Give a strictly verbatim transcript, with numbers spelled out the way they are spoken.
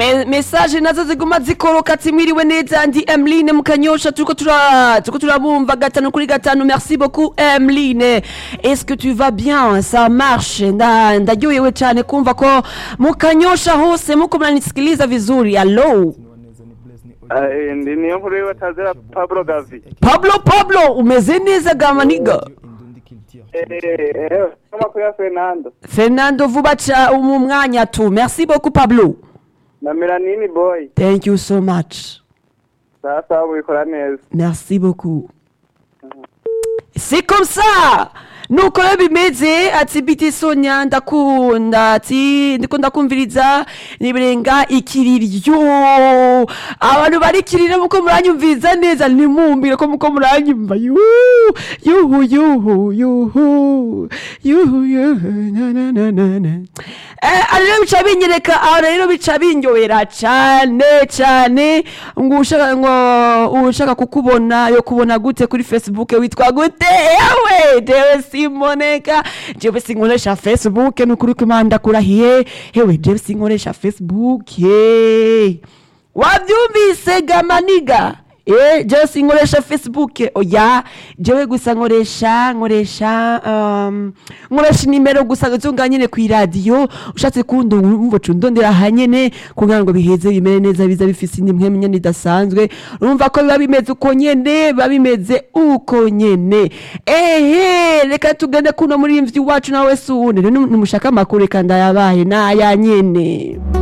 Me- message nazo ziguma zikoroka timwiriwe neza ndi Emeline Mukanyosha turiko tura turiko turabumva gatanu kuri gatanu. Merci beaucoup Emeline. Est-ce que tu vas bien? Ça marche. Nda ndaryohewe cyane kumva ko Mukanyosha hose muko mnanisikiliza vizuri. Hello. Eh, ndi niyo nkuru y'abatazira Pablo Gavi. Pablo Pablo umeze neza gamaniga. Eh, eh, kama kwa Fernando. Fernando vuba cha mu mwanya tu. Merci beaucoup Pablo. Na Melanini boy. Thank you so much. Sasa ubikora neza. Merci beaucoup. C'est comme ça. Nuko rero bimeze ati biti Sonia ndakunda ati ndiko ndakumviriza nibirenga ikiriryo abantu barikirira muko muranyumviza neza nimumbire ko muko muranyumva yuhu yuhu yuhu yuhu yuhu yuhu na na na na na eh arero bica binyereka arero bica binyohera cyane cyane ngo ushaka ngo ushaka kukubona yo kubona gute kuri Facebook witwa gute yawe dewe Simoneka jewe sinkoresha Facebook nukuri kumanda kurahiye hewe jewe sinkoresha Facebook hey. Wabyumvise gamaniga eh jewe sinkoresha Facebook oya jewe gusa nkoresha nkoresha um, nkoresha nimero gusa zunga nyine ku radio ushatse kundo umvo cundondera hanyene kugira ngo biheze bimere neza biza bifise indi mpemye nidasanzwe urumva ko biba bimeze uko nyene biba bimeze uko nyene ehe reka tugende kuno muri imvyi wacu nawe suune numushaka makuru kandi yabaye na ya nyene.